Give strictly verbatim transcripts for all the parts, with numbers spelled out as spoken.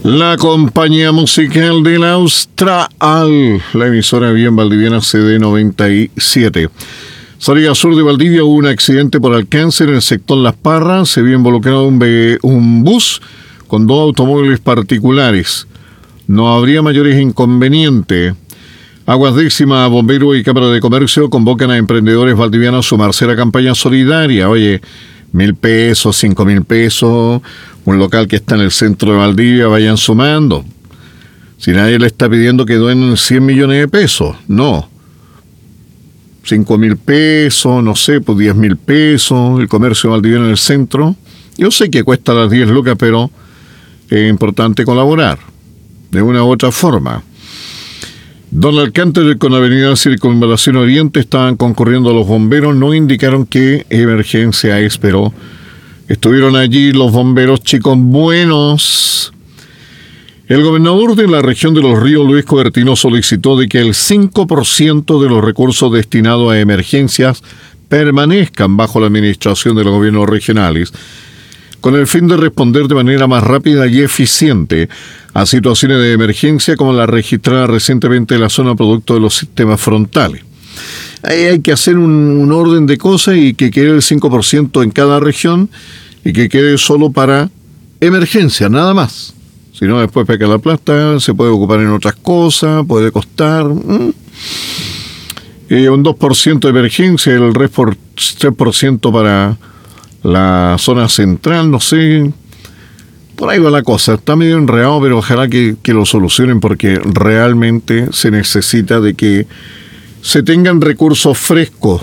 La compañía musical del Austral, la emisora bien valdiviana C D noventa y siete. Salida sur de Valdivia, hubo un accidente por alcance en el sector Las Parras. Se vio involucrado un, un bus con dos automóviles particulares. No habría mayores inconvenientes. Aguas Décima, Bomberos y Cámara de Comercio convocan a emprendedores valdivianos a sumarse a la campaña solidaria. Oye, mil pesos, cinco mil pesos, un local que está en el centro de Valdivia, vayan sumando. Si nadie le está pidiendo que donen cien millones de pesos, no. cinco mil pesos, no sé, pues diez mil pesos, el comercio valdiviano en el centro. Yo sé que cuesta las diez lucas, pero es importante colaborar, de una u otra forma. Don Alcántara con Avenida Circunvalación Oriente estaban concurriendo los bomberos, no indicaron qué emergencia es, pero estuvieron allí los bomberos, chicos buenos. El gobernador de la región de Los Ríos, Luis Cobertino, solicitó de que el cinco por ciento de los recursos destinados a emergencias permanezcan bajo la administración de los gobiernos regionales, con el fin de responder de manera más rápida y eficiente a situaciones de emergencia como la registrada recientemente en la zona producto de los sistemas frontales. Ahí hay que hacer un, un orden de cosas y que quede el cinco por ciento en cada región y que quede solo para emergencia, nada más. Si no, después peca la plata, se puede ocupar en otras cosas, puede costar... ¿Mm? Eh, un dos por ciento de emergencia, el resto por tres por ciento para la zona central, no sé... Por ahí va la cosa, está medio enredado, pero ojalá que, que lo solucionen porque realmente se necesita de que se tengan recursos frescos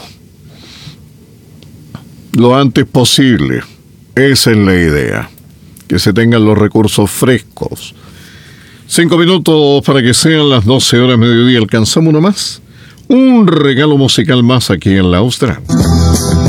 lo antes posible. Esa es la idea, que se tengan los recursos frescos. Cinco minutos para que sean las doce horas mediodía. ¿Alcanzamos uno más? Un regalo musical más aquí en la Austral.